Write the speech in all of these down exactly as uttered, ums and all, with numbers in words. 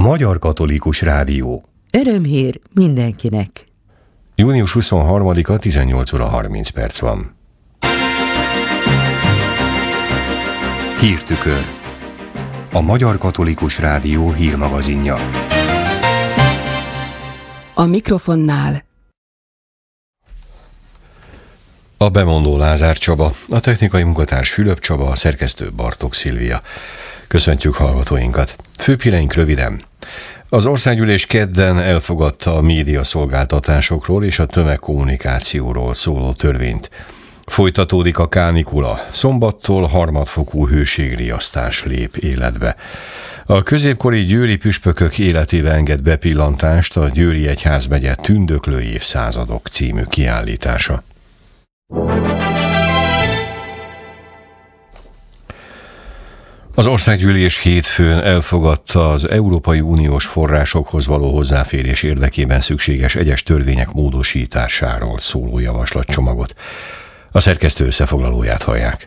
Magyar Katolikus Rádió. Örömhír mindenkinek. június huszonharmadika, tizennyolc óra harminc perc van. Hírtükör. A Magyar Katolikus Rádió hírmagazinja. A mikrofonnál a bemondó Lázár Csaba, a technikai munkatárs Fülöp Csaba, a szerkesztő Bartók Szilvia. Köszöntjük hallgatóinkat. Főbb híreink röviden. Az országgyűlés kedden elfogadta a médiaszolgáltatásokról és a tömegkommunikációról szóló törvényt. Folytatódik a kánikula. Szombattól harmadfokú hőségriasztás lép életbe. A középkori győri püspökök életébe enged bepillantást a Győri Egyházmegye Tündöklő évszázadok című kiállítása. Az országgyűlés hétfőn elfogadta az Európai Uniós forrásokhoz való hozzáférés érdekében szükséges egyes törvények módosításáról szóló javaslatcsomagot. A szerkesztő összefoglalóját hallják.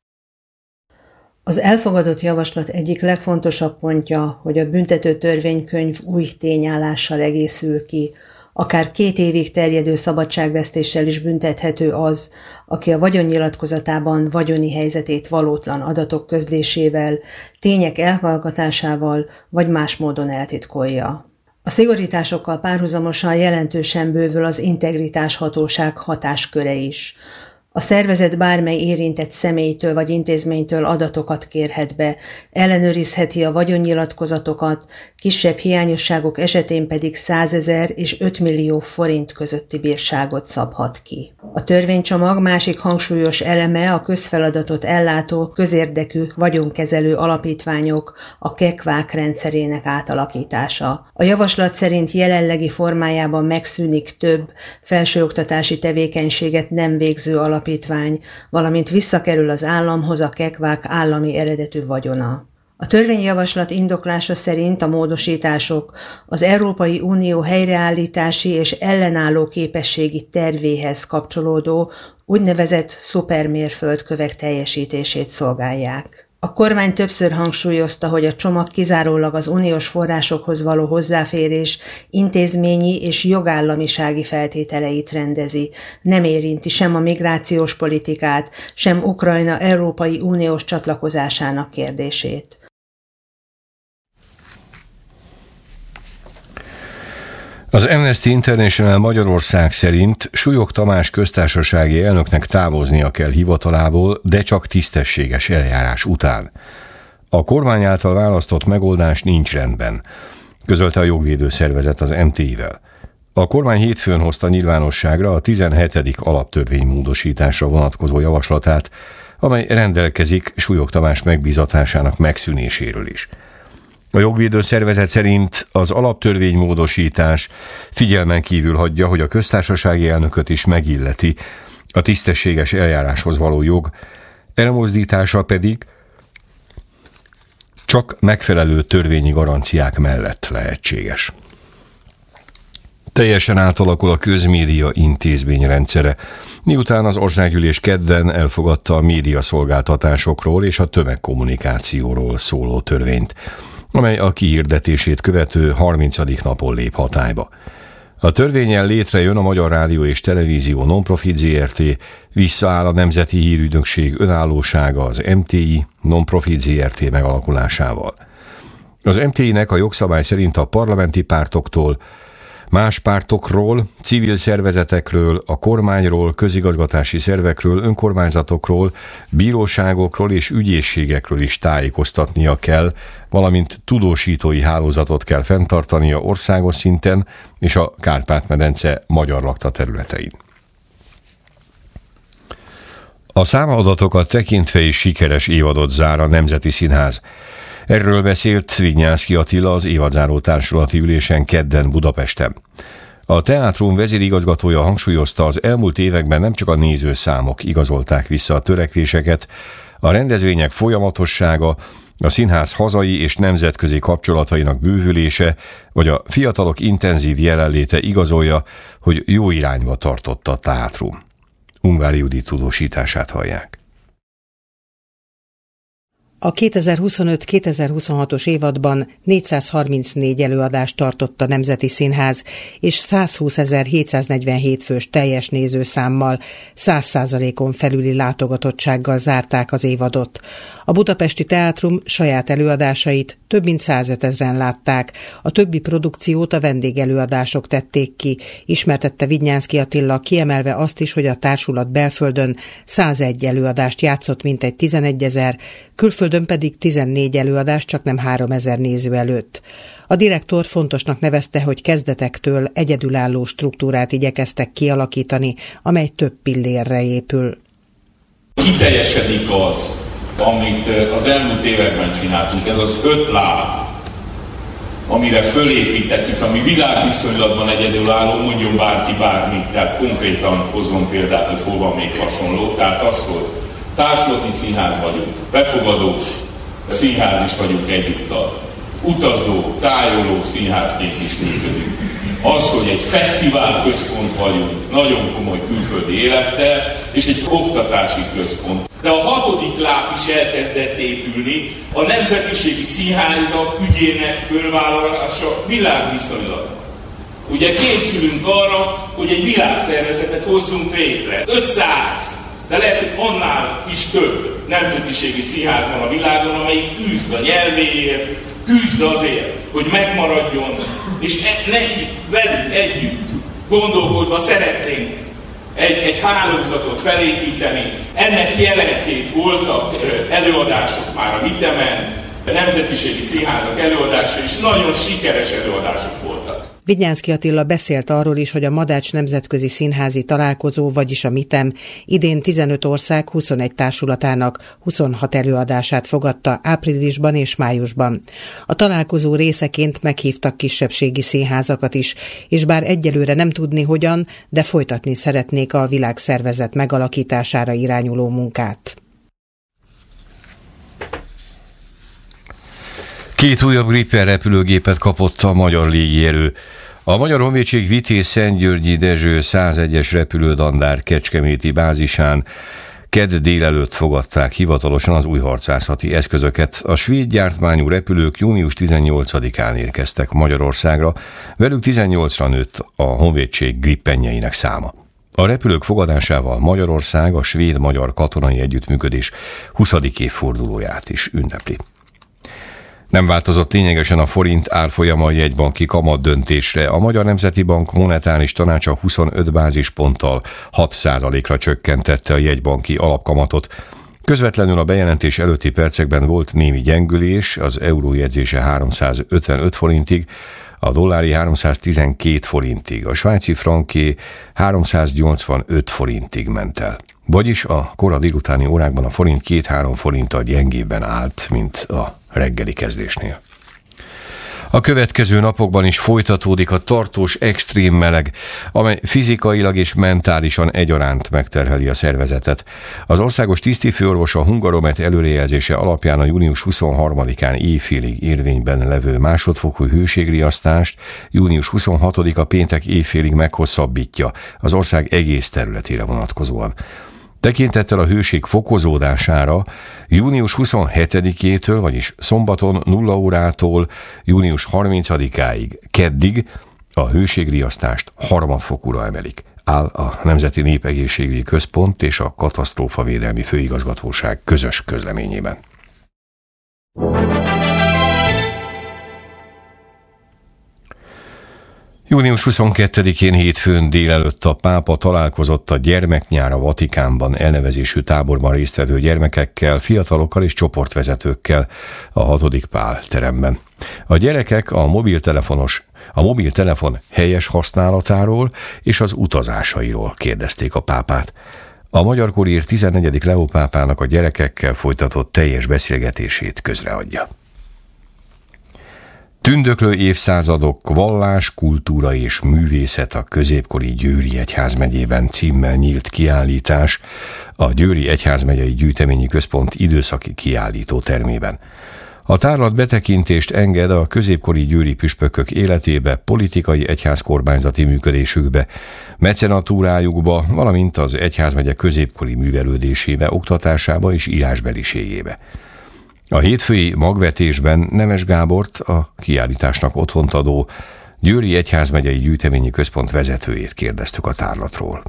Az elfogadott javaslat egyik legfontosabb pontja, hogy a büntető törvénykönyv új tényállással egészül ki. Akár két évig terjedő szabadságvesztéssel is büntethető az, aki a vagyonnyilatkozatában vagyoni helyzetét valótlan adatok közlésével, tények elhallgatásával vagy más módon eltitkolja. A szigorításokkal párhuzamosan jelentősen bővül az integritáshatóság hatásköre is. A szervezet bármely érintett személytől vagy intézménytől adatokat kérhet be, ellenőrizheti a vagyonnyilatkozatokat, kisebb hiányosságok esetén pedig százezer és öt millió forint közötti bírságot szabhat ki. A törvénycsomag másik hangsúlyos eleme a közfeladatot ellátó közérdekű vagyonkezelő alapítványok, a kekvák rendszerének átalakítása. A javaslat szerint jelenlegi formájában megszűnik több felsőoktatási tevékenységet nem végző alapítvány, valamint visszakerül az államhoz a kekvák állami eredetű vagyona. A törvényjavaslat indoklása szerint a módosítások az Európai Unió helyreállítási és ellenálló képességi tervéhez kapcsolódó úgynevezett szupermérföldkövek teljesítését szolgálják. A kormány többször hangsúlyozta, hogy a csomag kizárólag az uniós forrásokhoz való hozzáférés intézményi és jogállamisági feltételeit rendezi. Nem érinti sem a migrációs politikát, sem Ukrajna Európai Uniós csatlakozásának kérdését. Az Amnesty International Magyarország szerint Súlyog Tamás köztársasági elnöknek távoznia kell hivatalából, de csak tisztességes eljárás után. A kormány által választott megoldás nincs rendben, közölte a jogvédő szervezet az em té i-vel. A kormány hétfőn hozta nyilvánosságra a tizenhetedik alaptörvény módosításra vonatkozó javaslatát, amely rendelkezik Súlyog Tamás megbízatásának megszűnéséről is. A jogvédő szervezet szerint az alaptörvénymódosítás figyelmen kívül hagyja, hogy a köztársasági elnököt is megilleti a tisztességes eljáráshoz való jog, elmozdítása pedig csak megfelelő törvényi garanciák mellett lehetséges. Teljesen átalakul a közmédia intézményrendszere, miután az országgyűlés kedden elfogadta a médiaszolgáltatásokról és a tömegkommunikációról szóló törvényt, amely a kihirdetését követő harmincadik napon lép hatályba. A törvénnyel létrejön a Magyar Rádió és Televízió Nonprofit zé er té, visszaáll a Nemzeti Hírügynökség önállósága az em té i Nonprofit zé er té megalakulásával. Az em té i-nek a jogszabály szerint a parlamenti pártoktól, más pártokról, civil szervezetekről, a kormányról, közigazgatási szervekről, önkormányzatokról, bíróságokról és ügyészségekről is tájékoztatnia kell, valamint tudósítói hálózatot kell fenntartania országos szinten és a Kárpát-medence magyar lakta területein. A számadatokat tekintve is sikeres évadot zár a Nemzeti Színház. Erről beszélt Vignyánszky Attila az évadzáró társulati ülésen kedden Budapesten. A teátrum vezérigazgatója hangsúlyozta, az elmúlt években nem csak a nézőszámok igazolták vissza a törekvéseket, a rendezvények folyamatossága, a színház hazai és nemzetközi kapcsolatainak bővülése, vagy a fiatalok intenzív jelenléte igazolja, hogy jó irányba tartott a teátrum. Ungvári Judit tudósítását hallják. A kétezer-huszonöt kétezer-huszonhatos évadban négyszázharmincnégy előadást tartott a Nemzeti Színház, és százhúszezer-hétszáznegyvenhét fős teljes nézőszámmal, száz százalékon felüli látogatottsággal zárták az évadot. A Budapesti Teátrum saját előadásait több mint százötezren látták, a többi produkciót a vendégelőadások tették ki, ismertette Vidnyánszky Attila, kiemelve azt is, hogy a társulat belföldön százegy előadást játszott mintegy tizenegyezer, külföldön pedig tizennégy előadás csaknem háromezer néző előtt. A direktor fontosnak nevezte, hogy kezdetektől egyedülálló struktúrát igyekeztek kialakítani, amely több pillérre épül. Kiteljesedik az, amit az elmúlt években csináltunk, ez az öt láb, amire fölépítettük, ami világviszonylatban egyedülálló, mondjon bárki bármit, tehát konkrétan hozom példát, hogy hol van még hasonló, tehát az, hogy társulati színház vagyunk, befogadó színház is vagyunk egyúttal, utazó, tájoló színházként is működünk. Az, hogy egy fesztivál központ vagyunk, nagyon komoly külföldi élettel, és egy oktatási központ. De a hatodik láb is elkezdett épülni, a nemzetiségi színházak ügyének fölvállalása világviszonylatban. Ugye készülünk arra, hogy egy világszervezetet hozzunk létre. ötszáz, de lehet, hogy annál is több nemzetiségi színház van a világon, amelyik küzd a nyelvéért, küzd azért, hogy megmaradjon, és nekik, velük együtt gondolkodva szeretnénk egy, egy hálózatot felépíteni. Ennek jelenként voltak előadások már a Mitemen, a nemzetiségi színházak előadása is nagyon sikeres előadások voltak. Vidnyánszky Attila beszélt arról is, hogy a Madács Nemzetközi Színházi Találkozó, vagyis a Mitem idén tizenöt ország huszonegy társulatának huszonhat előadását fogadta áprilisban és májusban. A találkozó részeként meghívtak kisebbségi színházakat is, és bár egyelőre nem tudni hogyan, de folytatni szeretnék a világszervezet megalakítására irányuló munkát. Két újabb Gripen repülőgépet kapott a magyar légierő. A Magyar Honvédség Vitéz-Szentgyörgyi Dezső százegyes repülődandár kecskeméti bázisán kedd délelőtt fogadták hivatalosan az új harcászati eszközöket. A svéd gyártmányú repülők június tizennyolcadikán érkeztek Magyarországra, velük tizennyolcra nőtt a honvédség Gripenjeinek száma. A repülők fogadásával Magyarország a svéd-magyar katonai együttműködés huszadik évfordulóját is ünnepli. Nem változott lényegesen a forint árfolyama a jegybanki kamat döntésre. A Magyar Nemzeti Bank monetáris tanácsa huszonöt bázisponttal hat százalékra csökkentette a jegybanki alapkamatot. Közvetlenül a bejelentés előtti percekben volt némi gyengülés, az euró jegyzése háromszázötvenöt forintig, a dollári háromszáztizenkét forintig, a svájci franké háromszáznyolcvanöt forintig ment el. Vagyis a kora délutáni órákban a forint két-három forinttal gyengébben állt, mint a reggeli kezdésnél. A következő napokban is folytatódik a tartós extrém meleg, amely fizikailag és mentálisan egyaránt megterheli a szervezetet. Az országos tisztifőorvos a Hungaromet előrejelzése alapján a június huszonharmadikán éjfélig érvényben levő másodfokú hőségriasztást június huszonhatodika péntek éjfélig meghosszabbítja az ország egész területére vonatkozóan. Tekintettel a hőség fokozódására június huszonhetedikétől, vagyis szombaton nulla órától június harmincadikáig, keddig a hőségriasztást harmadfokúra emelik, áll a Nemzeti Népegészségügyi Központ és a Katasztrófavédelmi Főigazgatóság közös közleményében. június huszonkettedikén hétfőn délelőtt a pápa találkozott a Gyermeknyár a Vatikánban elnevezésű táborban résztvevő gyermekekkel, fiatalokkal és csoportvezetőkkel a hatodik Pál teremben. A gyerekek a mobiltelefonos, a mobiltelefon helyes használatáról és az utazásairól kérdezték a pápát. A Magyar Kurír tizennegyedik Leó pápának a gyerekekkel folytatott teljes beszélgetését közreadja. Tündöklő évszázadok, vallás, kultúra és művészet a középkori Győri Egyházmegyében címmel nyílt kiállítás a Győri Egyházmegyei Gyűjteményi Központ időszaki kiállító termében. A tárlat betekintést enged a középkori győri püspökök életébe, politikai egyházkormányzati működésükbe, mecenatúrájukba, valamint az egyházmegye középkori művelődésébe, oktatásába és írásbeliségébe. A hétfői magvetésben Nemes Gábort, a kiállításnak otthont adó Győri Egyházmegyei Gyűjteményi Központ vezetőjét kérdeztük a tárlatról.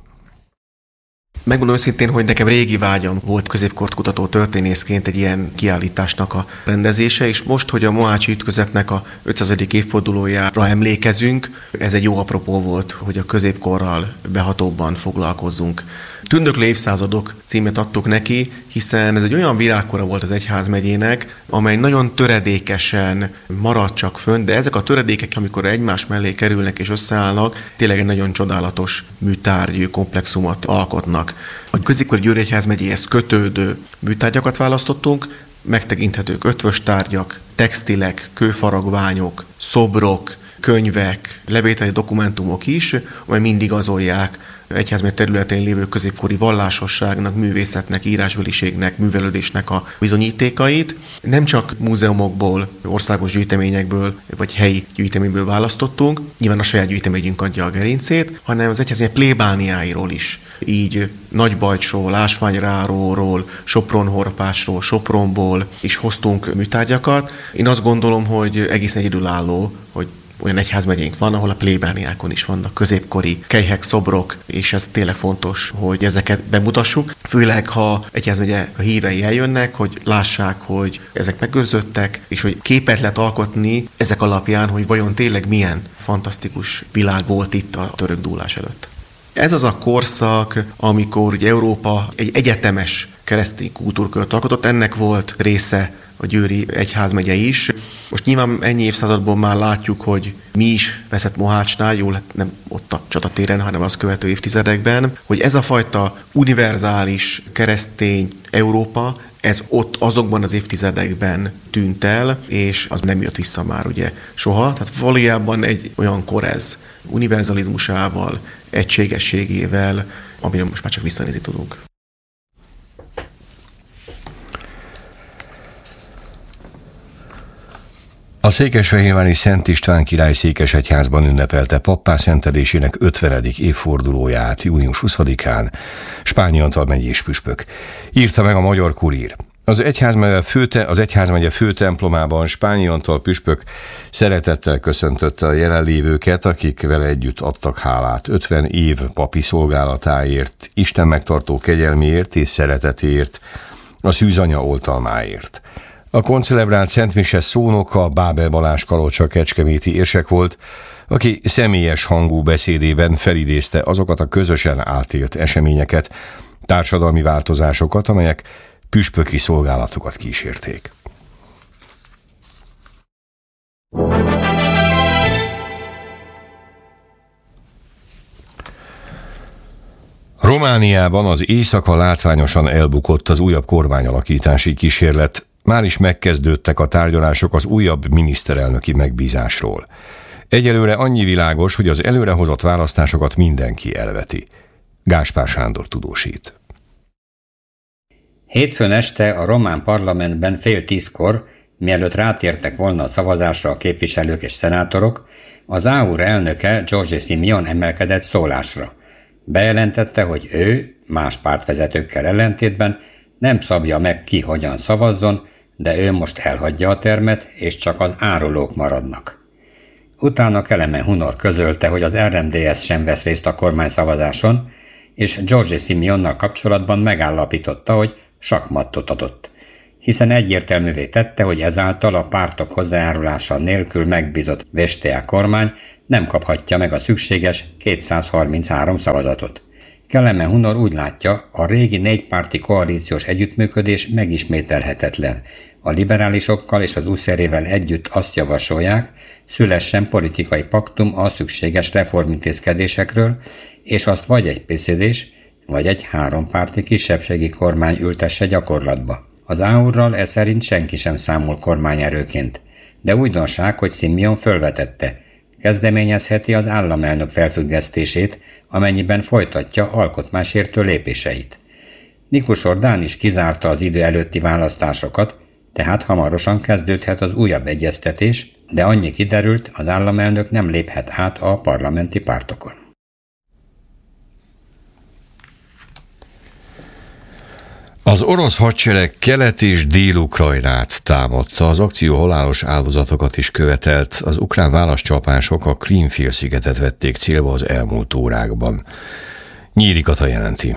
Megmondom őszintén, hogy nekem régi vágyam volt középkort kutató történészként egy ilyen kiállításnak a rendezése, és most, hogy a mohácsi ütközetnek a ötszázadik évfordulójára emlékezünk, ez egy jó apropó volt, hogy a középkorral behatóbban foglalkozzunk. Tündöklő évszázadok címet adtuk neki, hiszen ez egy olyan virágkora volt az egyházmegyének, amely nagyon töredékesen maradt csak fönn, de ezek a töredékek, amikor egymás mellé kerülnek és összeállnak, tényleg egy nagyon csodálatos műtárgyű komplexumot alkotnak. A középkori Győri Egyházmegyéhez kötődő műtárgyakat választottunk, megtekinthetők ötvös tárgyak, textilek, kőfaragványok, szobrok, könyvek, levételi dokumentumok is, amely mind igazolják egyházmegy területén lévő középkori vallásosságnak, művészetnek, írásbeliségnek, művelődésnek a bizonyítékait. Nem csak múzeumokból, országos gyűjteményekből vagy helyi gyűjteményből választottunk, nyilván a saját gyűjteményünk adja a gerincét, hanem az egyházmegy plébániáiról is. Így Nagybajcsról, Ásványráróról, Sopron-Horpásról, Sopronból is hoztunk műtárgyakat. Én azt gondolom, hogy egészen egyedülálló, hogy olyan egyházmegyénk van, ahol a plébániákon is vannak középkori kelyhek, szobrok, és ez tényleg fontos, hogy ezeket bemutassuk. Főleg, ha egyházmegye a hívei eljönnek, hogy lássák, hogy ezek megőrzöttek, és hogy képet lehet alkotni ezek alapján, hogy vajon tényleg milyen fantasztikus világ volt itt a török dúlás előtt. Ez az a korszak, amikor ugye Európa egy egyetemes keresztény kultúrkört alkotott, ennek volt része a Győri Egyházmegye is. Most nyilván ennyi évszázadból már látjuk, hogy mi is veszett Mohácsnál, jól nem ott a csatatéren, hanem az követő évtizedekben, hogy ez a fajta univerzális keresztény Európa, ez ott azokban az évtizedekben tűnt el, és az nem jött vissza már ugye soha. Tehát valójában egy olyan kor ez, univerzalizmusával, egységességével, amire most már csak visszanézni tudunk. A székesfehérvári Szent István király székesegyházban ünnepelte pappá szentelésének ötvenedik évfordulóját június huszadikán Spányi Antal megyés püspök. Írta meg a Magyar Kurír. Az egyházmegye főte, az egyházmegye főtemplomában Spányi Antal püspök szeretettel köszöntötte a jelenlévőket, akik vele együtt adtak hálát ötven év papi szolgálatáért, Isten megtartó kegyelméért és szeretetéért, a szűzanya oltalmáért. A koncelebrált szentmise szónoka Bábel Balázs Kalocsa kecskeméti érsek volt, aki személyes hangú beszédében felidézte azokat a közösen átélt eseményeket, társadalmi változásokat, amelyek püspöki szolgálatukat kísérték. Romániában az éjszaka látványosan elbukott az újabb kormányalakítási kísérlet. Már is megkezdődtek a tárgyalások az újabb miniszterelnöki megbízásról. Egyelőre annyi világos, hogy az előrehozott választásokat mindenki elveti. Gáspár Sándor tudósít. Hétfőn este a román parlamentben fél tízkor, mielőtt rátértek volna a szavazásra a képviselők és szenátorok, az á u er elnöke Giorgio Simeon emelkedett szólásra. Bejelentette, hogy ő, más pártvezetőkkel ellentétben nem szabja meg ki hogyan szavazzon, de ő most elhagyja a termet, és csak az árulók maradnak. Utána Kelemen Hunor közölte, hogy az er em dé es sem vesz részt a kormányszavazáson, és Giorgio Simeonnal kapcsolatban megállapította, hogy sakmattot adott, hiszen egyértelművé tette, hogy ezáltal a pártok hozzájárulása nélkül megbízott vé es té á kormány nem kaphatja meg a szükséges kétszázharminchárom szavazatot. Kelemen Hunor úgy látja, a régi négypárti koalíciós együttműködés megismételhetetlen. A liberálisokkal és az u es zé er-ével együtt azt javasolják, szülessen politikai paktum a szükséges reformintézkedésekről, és azt vagy egy pé cé dés, vagy egy hárompárti kisebbségi kormány ültesse gyakorlatba. Az á u er-ral ez szerint senki sem számol kormányerőként, de újdonság, hogy Simeon fölvetette, kezdeményezheti az államelnök felfüggesztését, amennyiben folytatja alkotmánysértő lépéseit. Nikus Orbán is kizárta az idő előtti választásokat, tehát hamarosan kezdődhet az újabb egyeztetés, de annyi kiderült, az államelnök nem léphet át a parlamenti pártokon. Az orosz hadsereg Kelet- és Dél-Ukrajnát támadta, az akció halálos áldozatokat is követelt, az ukrán válaszcsapások a Krím-félszigetet vették célba az elmúlt órákban. Nyíri Kata jelenti.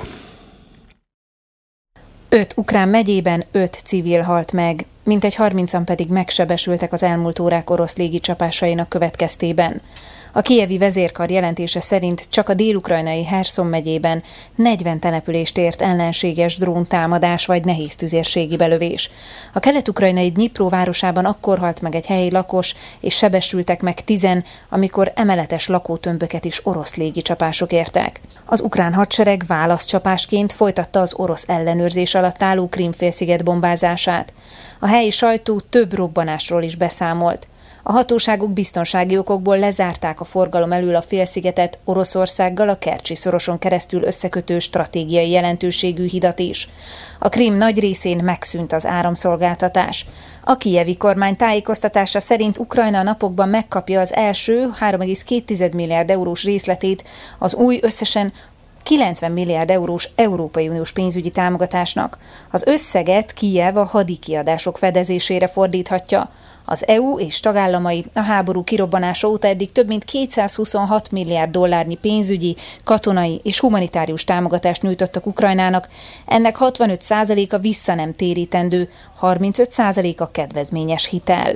Öt ukrán megyében öt civil halt meg, mintegy harmincan pedig megsebesültek az elmúlt órák orosz légicsapásainak következtében. A kijevi vezérkar jelentése szerint csak a dél-ukrajnai Herszon megyében negyven települést ért ellenséges dróntámadás vagy nehéz tüzérségi belövés. A kelet-ukrajnai Dnyipro városában akkor halt meg egy helyi lakos, és sebesültek meg tizen, amikor emeletes lakótömböket is orosz légicsapások értek. Az ukrán hadsereg válaszcsapásként folytatta az orosz ellenőrzés alatt álló Krím-félsziget bombázását. A helyi sajtó több robbanásról is beszámolt. A hatóságok biztonsági okokból lezárták a forgalom elől a félszigetet, Oroszországgal a Kercsi-szoroson keresztül összekötő stratégiai jelentőségű hidat is. A Krím nagy részén megszűnt az áramszolgáltatás. A kijevi kormány tájékoztatása szerint Ukrajna a napokban megkapja az első három egész két milliárd eurós részletét az új összesen kilencven milliárd eurós Európai Uniós pénzügyi támogatásnak. Az összeget Kijev a hadikiadások fedezésére fordíthatja. Az é u és tagállamai a háború kirobbanása óta eddig több mint kétszázhuszonhat milliárd dollárnyi pénzügyi, katonai és humanitárius támogatást nyújtottak Ukrajnának, ennek hatvanöt százaléka vissza nem térítendő, harmincöt százaléka kedvezményes hitel.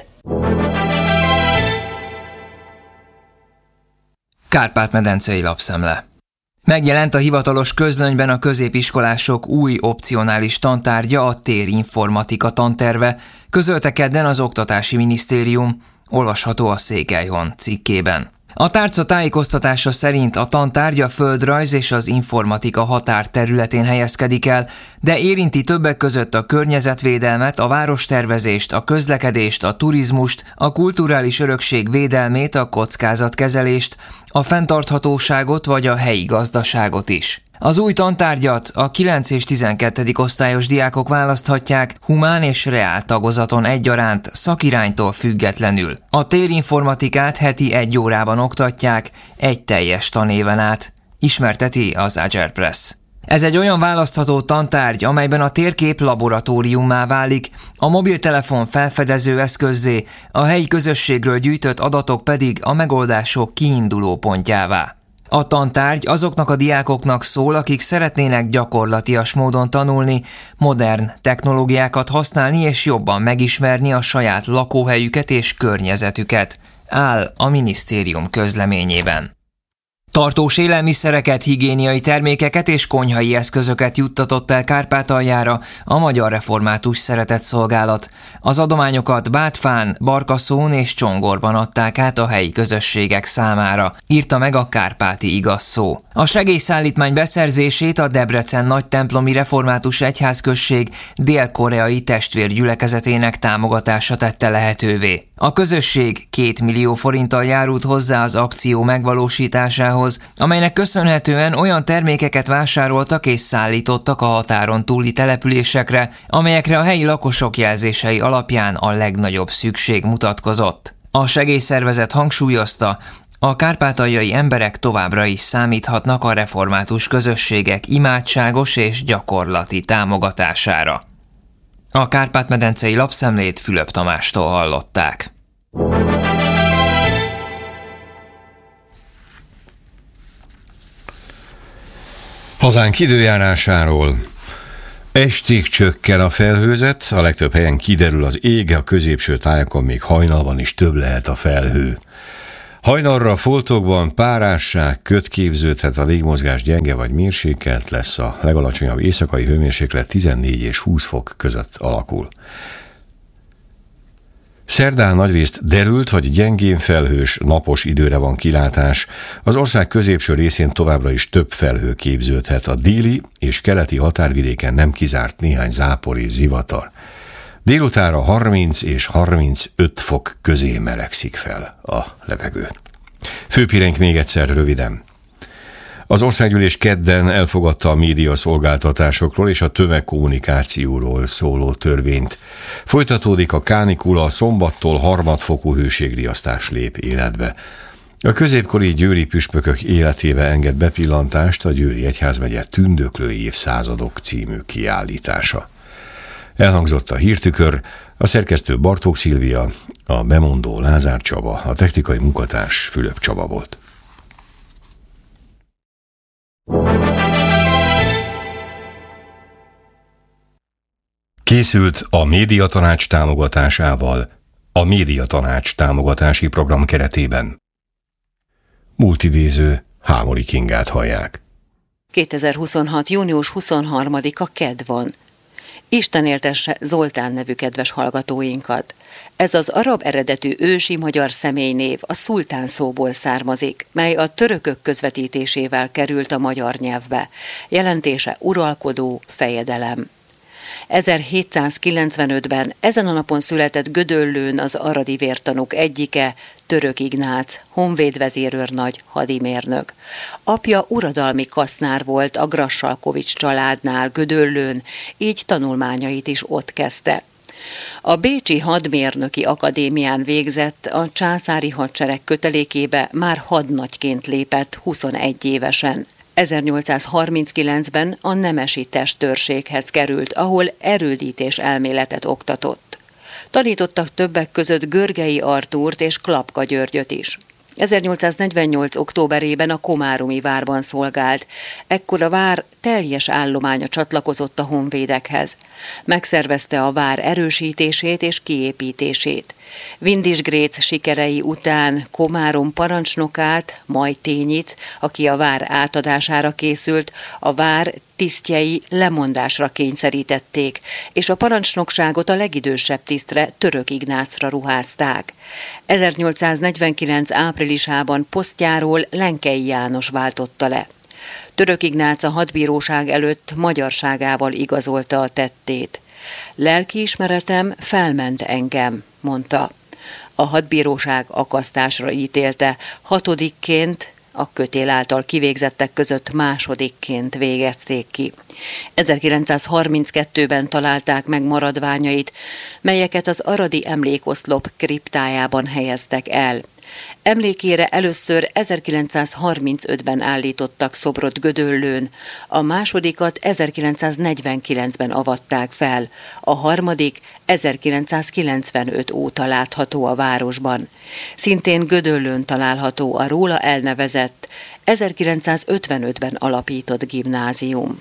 Kárpát-medencei lapszemle. Megjelent a hivatalos közlönyben a középiskolások új opcionális tantárgya, a térinformatika tanterve, közölte kedden az Oktatási Minisztérium, olvasható a Székelyhon cikkében. A tárca tájékoztatása szerint a tantárgy a földrajz és az informatika határterületén helyezkedik el, de érinti többek között a környezetvédelmet, a várostervezést, a közlekedést, a turizmust, a kulturális örökség védelmét, a kockázatkezelést, a fenntarthatóságot vagy a helyi gazdaságot is. Az új tantárgyat a kilenc és tizenkettedik osztályos diákok választhatják humán és reál tagozaton egyaránt, szakiránytól függetlenül. A térinformatikát heti egy órában oktatják, egy teljes tanéven át, ismerteti az Agerpress. Ez egy olyan választható tantárgy, amelyben a térkép laboratóriummá válik, a mobiltelefon felfedező eszközzé, a helyi közösségről gyűjtött adatok pedig a megoldások kiinduló pontjává. A tantárgy azoknak a diákoknak szól, akik szeretnének gyakorlatias módon tanulni, modern technológiákat használni és jobban megismerni a saját lakóhelyüket és környezetüket, áll a minisztérium közleményében. Tartós élelmiszereket, higiéniai termékeket és konyhai eszközöket juttatott el Kárpátaljára a Magyar Református Szeretetszolgálat. Az adományokat Bátfán, Barkaszón és Csongorban adták át a helyi közösségek számára, írta meg a Kárpáti Igaz Szó. A segélyszállítmány beszerzését a Debrecen Nagytemplomi Református Egyházközség dél-koreai testvérgyülekezetének támogatása tette lehetővé. A közösség két millió forinttal járult hozzá az akció megvalósításához, amelynek köszönhetően olyan termékeket vásároltak és szállítottak a határon túli településekre, amelyekre a helyi lakosok jelzései alapján a legnagyobb szükség mutatkozott. A segélyszervezet hangsúlyozta, a kárpátaljai emberek továbbra is számíthatnak a református közösségek imádságos és gyakorlati támogatására. A Kárpát-medencei lapszemlét Fülöp Tamástól hallották. Hazánk időjárásáról. Estig csökken a felhőzet, a legtöbb helyen kiderül az ég, a középső tájakon még hajnalban is több lehet a felhő. Hajnalra a foltokban párásság, köd képződhet, a légmozgás gyenge vagy mérsékelt lesz, a legalacsonyabb éjszakai hőmérséklet tizennégy és húsz fok között alakul. Szerdán nagyrészt derült vagy gyengén felhős, napos időre van kilátás. Az ország középső részén továbbra is több felhő képződhet, a déli és keleti határvidéken nem kizárt néhány zápor és zivatar. Délutánra harminc és harmincöt fok közé melegszik fel a levegő. Főpírénk még egyszer röviden. Az országgyűlés kedden elfogadta a médiaszolgáltatásokról és a tömegkommunikációról szóló törvényt. Folytatódik a kánikula, szombattól harmadfokú hőségriasztás lép életbe. A középkori győri püspökök életébe enged bepillantást a Győri Egyházmegye Tündöklő évszázadok című kiállítása. Elhangzott a hírtükör, a szerkesztő Bartók Szilvia, a bemondó Lázár Csaba, a technikai munkatárs Fülöp Csaba volt. Készült a Médiatanács támogatásával a Médiatanács támogatási program keretében. Múltidéző Hámori Kingát hallják. kétezer-huszonhat. június huszonharmadika kedd van. Isten éltesse Zoltán nevű kedves hallgatóinkat. Ez az arab eredetű ősi magyar személynév a szultán szóból származik, mely a törökök közvetítésével került a magyar nyelvbe. Jelentése uralkodó, fejedelem. ezerhétszázkilencvenötben ezen a napon született Gödöllőn az aradi vértanúk egyike, Török Ignác, honvédvezérőrnagy, hadimérnök. Apja uradalmi kasznár volt a Grassalkovics családnál Gödöllőn, így tanulmányait is ott kezdte. A Bécsi Hadmérnöki Akadémián végzett, a császári hadsereg kötelékébe már hadnagyként lépett huszonegy évesen. ezernyolcszázharminckilencben a nemesi testőrséghez került, ahol erődítés elméletet oktatott. Tanítottak többek között Görgei Artúrt és Klapka Györgyöt is. ezernyolcszáznegyvennyolc. októberében a komárumi várban szolgált, ekkor a vár teljes állománya csatlakozott a honvédekhez. Megszervezte a vár erősítését és kiépítését. Vindisgrác sikerei után Komárom parancsnokát, Majtényit, aki a vár átadására készült, a vár tisztjei lemondásra kényszerítették, és a parancsnokságot a legidősebb tisztre, Török Ignácra ruházták. ezernyolcszáznegyvenkilenc. áprilisában posztjáról Lenkei János váltotta le. Török Ignác a hadbíróság előtt magyarságával igazolta a tettét. Lelkiismeretem felment engem, mondta. A hadbíróság akasztásra ítélte, hatodikként, a kötél által kivégzettek között másodikként végezték ki. ezerkilencszázharminckettőben találták meg maradványait, melyeket az aradi emlékoszlop kriptájában helyeztek el. Emlékére először ezerkilencszázharmincötben állítottak szobrot Gödöllőn, a másodikat ezerkilencszáznegyvenkilencben avatták fel, a harmadik ezerkilencszázkilencvenöt óta látható a városban. Szintén Gödöllőn található a róla elnevezett, ezerkilencszázötvenötben alapított gimnázium.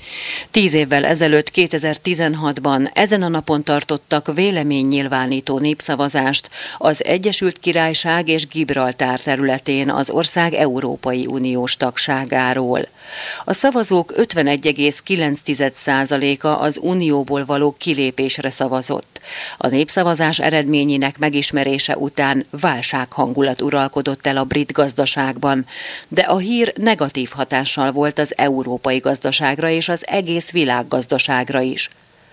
Tíz évvel ezelőtt, kétezer-tizenhatban ezen a napon tartottak véleménynyilvánító népszavazást az Egyesült Királyság és Gibraltár területén az ország Európai Uniós tagságáról. A szavazók ötvenegy egész kilenc százaléka az unióból való kilépésre szavazott. A népszavazás eredményének megismerése után válsághangulat uralkodott el a brit gazdaságban, de a hír negatív hatással volt az európai gazdaságra és az egész világgazdaságra is.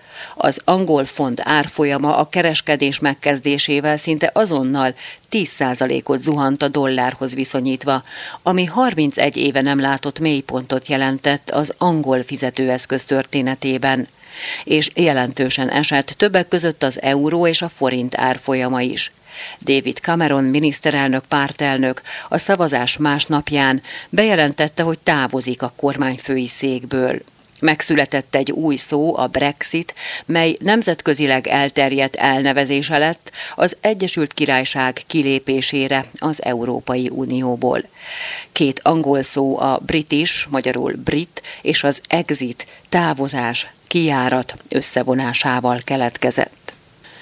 Az angol font árfolyama a kereskedés megkezdésével szinte azonnal tíz százalékot zuhant a dollárhoz viszonyítva, ami harmincegy éve nem látott mélypontot jelentett az angol fizetőeszköz történetében, és jelentősen esett többek között az euró és a forint árfolyama is. David Cameron miniszterelnök pártelnök a szavazás másnapján bejelentette, hogy távozik a kormányfői székből. Megszületett egy új szó, a Brexit, mely nemzetközileg elterjedt elnevezése lett az Egyesült Királyság kilépésére az Európai Unióból. Két angol szó, a British, magyarul brit, és az exit, távozás, kijárat összevonásával keletkezett.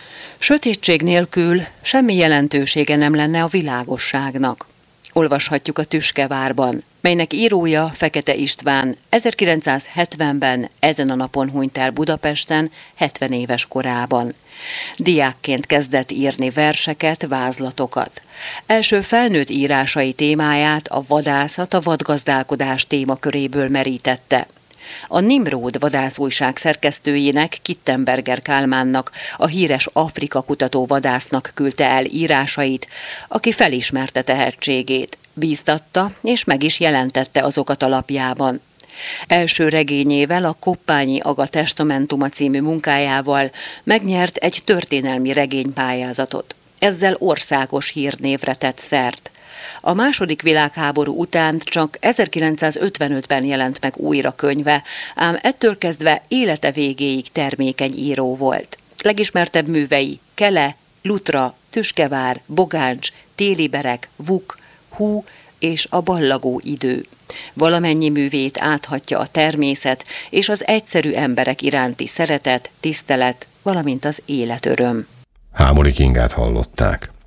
Sötétség nélkül semmi jelentősége nem lenne a világosságnak. Olvashatjuk a Tüskevárban, melynek írója Fekete István ezerkilencszázhetvenben ezen a napon hunyt el Budapesten hetven éves korában. Diákként kezdett írni verseket, vázlatokat. Első felnőtt írásai témáját a vadászat, a vadgazdálkodás témaköréből merítette. A Nimród vadászújság szerkesztőjének, Kittenberger Kálmánnak, a híres Afrika kutató vadásznak küldte el írásait, aki felismerte tehetségét, bíztatta és meg is jelentette azokat alapjában. Első regényével, a Koppányi Aga Testamentuma című munkájával megnyert egy történelmi regénypályázatot. Ezzel országos hírnévre tett szert. A második világháború után csak ezerkilencszázötvenötben jelent meg újra könyve, ám ettől kezdve élete végéig termékeny író volt. Legismertebb művei Kele, Lutra, Tüskevár, Bogáncs, Téliberek, Vuk, Hú és a ballagó idő. Valamennyi művét áthatja a természet és az egyszerű emberek iránti szeretet, tisztelet, valamint az életöröm. Hámori Kingát hallották.